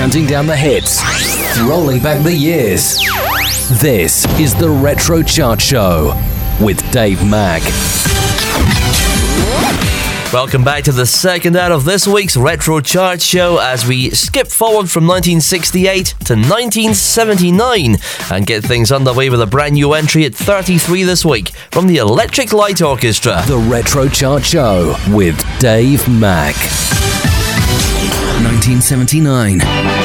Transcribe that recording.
counting down the hits, rolling back the years. This is the Retro Chart Show with Dave Mack. Welcome back to the second hour of this week's Retro Chart Show as we skip forward from 1968 to 1979 and get things underway with a brand new entry at 33 this week from the Electric Light Orchestra. The Retro Chart Show with Dave Mack. 1979.